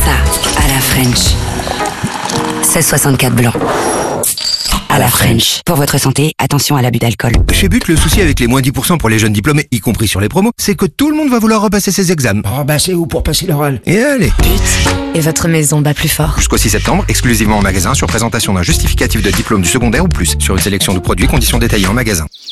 Ça, à la French. 16,64 blanc. À la French. Pour votre santé, attention à l'abus d'alcool. Chez But, le souci avec les moins 10% pour les jeunes diplômés, y compris sur les promos, c'est que tout le monde va vouloir repasser ses examens. C'est où pour passer l'oral? Et allez. But. Et votre maison bat plus fort. Jusqu'au 6 septembre, exclusivement en magasin, sur présentation d'un justificatif de diplôme du secondaire ou plus, sur une sélection de produits, conditions détaillées en magasin.